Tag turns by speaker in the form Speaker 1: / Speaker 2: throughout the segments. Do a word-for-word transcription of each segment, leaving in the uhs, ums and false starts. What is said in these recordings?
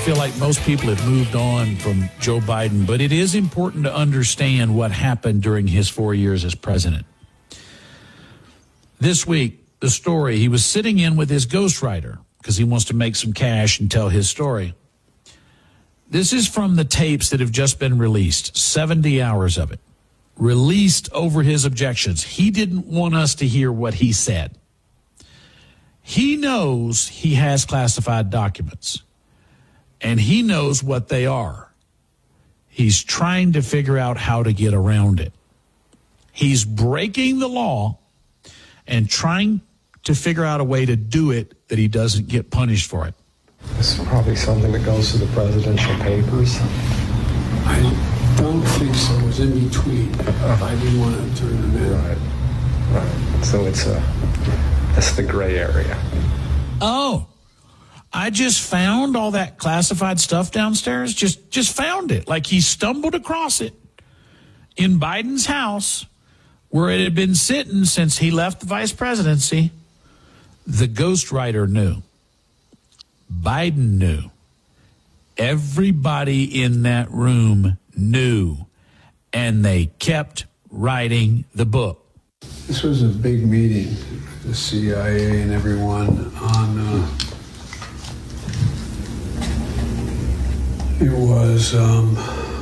Speaker 1: feel like most people have moved on from Joe Biden, but it is important to understand what happened during his four years as president. This week, the story, he was sitting in with his ghostwriter because he wants to make some cash and tell his story. This is from the tapes that have just been released, seventy hours of it, released over his objections. He didn't want us to hear what he said. He knows he has classified documents, and he knows what they are. He's trying to figure out how to get around it. He's breaking the law and trying to figure out a way to do it that he doesn't get punished for it.
Speaker 2: This is probably something that goes to the presidential papers.
Speaker 3: I don't think so. It was in between. I didn't want to turn them in.
Speaker 2: Right, right. So it's a, that's the gray area.
Speaker 1: Oh, I just found all that classified stuff downstairs. Just, just found it. Like he stumbled across it in Biden's house where it had been sitting since he left the vice presidency. The ghostwriter knew. Biden knew. Everybody in that room knew, and they kept writing the book.
Speaker 3: This was a big meeting, the C I A and everyone on, uh, it was, um,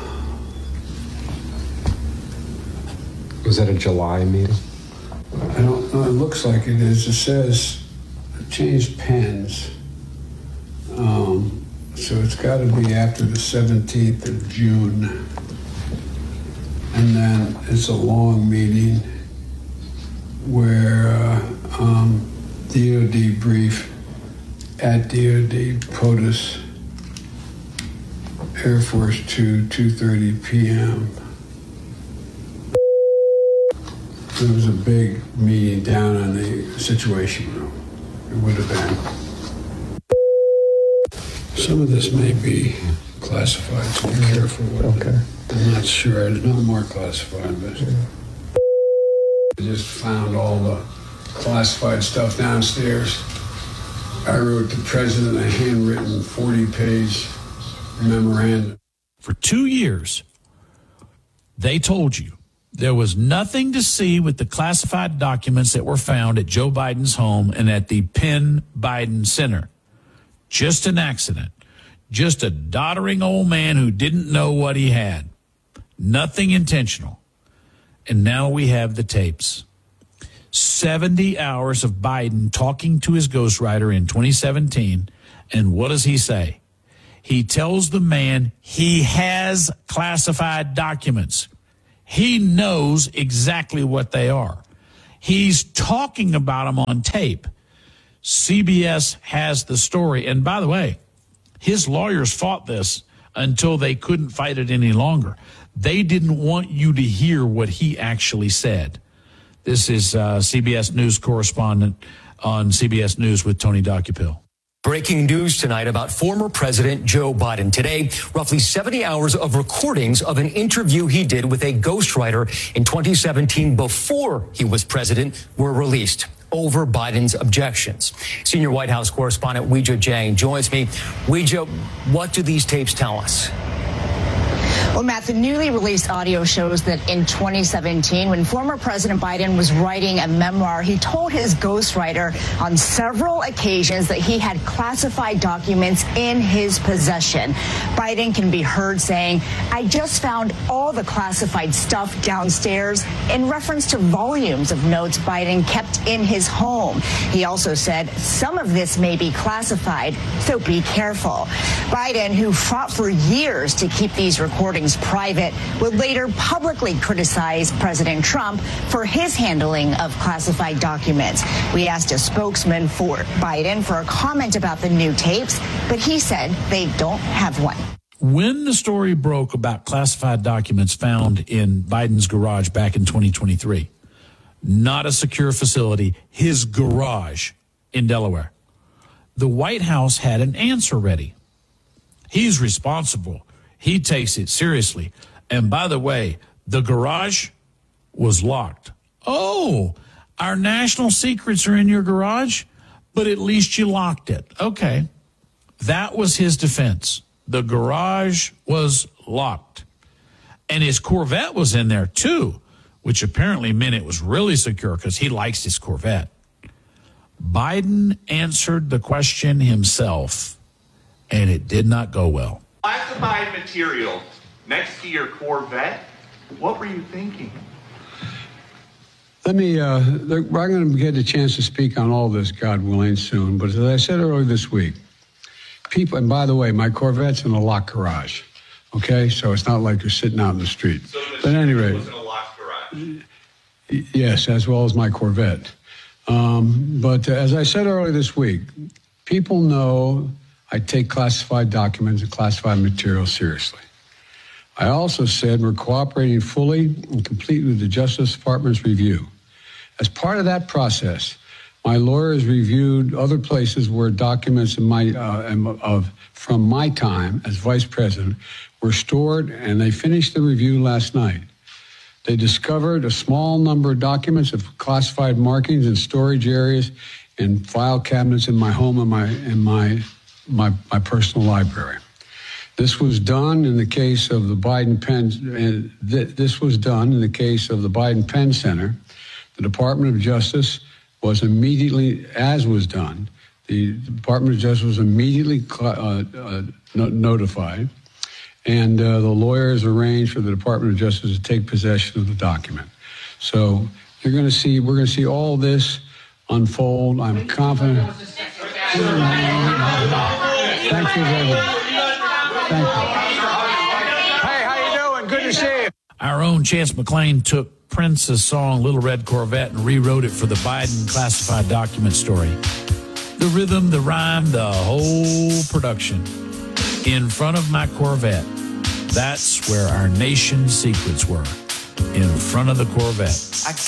Speaker 2: was that a July meeting?
Speaker 3: I don't know, it looks like it is. It says, it changed pens. Um, so it's got to be after the seventeenth of June. And then it's a long meeting where uh, um, D O D brief at D O D POTUS, Air Force Two, two thirty p.m. There was a big meeting down in the Situation Room. It would have been. Some of this may be classified, so be careful with
Speaker 2: okay.
Speaker 3: it. I'm not sure. It's not more classified, but yeah. I just found all the classified stuff downstairs. I wrote the president a handwritten forty-page memorandum.
Speaker 1: For two years, they told you there was nothing to see with the classified documents that were found at Joe Biden's home and at the Penn Biden Center. Just an accident. Just a doddering old man who didn't know what he had. Nothing intentional. And now we have the tapes. seventy hours of Biden talking to his ghostwriter in twenty seventeen. And what does he say? He tells the man he has classified documents. He knows exactly what they are. He's talking about them on tape. C B S has the story. And by the way, his lawyers fought this until they couldn't fight it any longer. They didn't want you to hear what he actually said. This is uh, C B S News correspondent on C B S News with Tony Docupil.
Speaker 4: Breaking news tonight about former President Joe Biden. Today, roughly seventy hours of recordings of an interview he did with a ghostwriter in twenty seventeen before he was president were released over Biden's objections. Senior White House correspondent Weijia Jiang joins me. Weijia, what do these tapes tell us?
Speaker 5: Well, Matt, the newly released audio shows that in twenty seventeen, when former President Biden was writing a memoir, he told his ghostwriter on several occasions that he had classified documents in his possession. Biden can be heard saying, "I just found all the classified stuff downstairs," in reference to volumes of notes Biden kept in his home. He also said, "Some of this may be classified, so be careful." Biden, who fought for years to keep these recordings private, would later publicly criticize President Trump for his handling of classified documents. We asked a spokesman for Biden for a comment about the new tapes, but he said they don't have one.
Speaker 1: When the story broke about classified documents found in Biden's garage back in twenty twenty-three, not a secure facility, his garage in Delaware, the White House had an answer ready. He's responsible. He takes it seriously. And by the way, the garage was locked. Oh, our national secrets are in your garage, but at least you locked it. Okay. That was his defense. the garage was locked. And his Corvette was in there too, which apparently meant it was really secure because he likes his Corvette. Biden answered the question himself, and it did not go well.
Speaker 6: Classified material next to your Corvette? What were you thinking?
Speaker 3: Let me, uh, look, I'm going to get a chance to speak on all this, God willing, soon. But as I said earlier this week, people, and by the way, my Corvette's in a locked garage, okay? So it's not like you're sitting out in the street.
Speaker 6: So the
Speaker 3: but at any rate,
Speaker 6: was in a locked garage.
Speaker 3: yes, as well as my Corvette. Um, but uh, as I said earlier this week, people know I take classified documents and classified material seriously. I also said we're cooperating fully and completely with the Justice Department's review. As part of that process, my lawyers reviewed other places where documents in my, uh, of, from my time as vice president were stored, and they finished the review last night. They discovered a small number of documents of classified markings in storage areas and file cabinets in my home and my, in my, my, my personal library. This was done in the case of the Biden Penn. Uh, th- this was done in the case of the Biden Penn Center. The Department of Justice was immediately, as was done, the Department of Justice was immediately uh, uh, no- notified, and uh, the lawyers arranged for the Department of Justice to take possession of the document. So you're going to see, we're going to see all this unfold. I'm confident. Thank you very much. Thank you.
Speaker 7: Hey, how you doing? Good to see you.
Speaker 1: Our own Chance McClain took Prince's song Little Red Corvette and rewrote it for the Biden classified document story. The rhythm, the rhyme, the whole production. In front of my Corvette. That's where our nation's secrets were. In front of the Corvette.
Speaker 6: I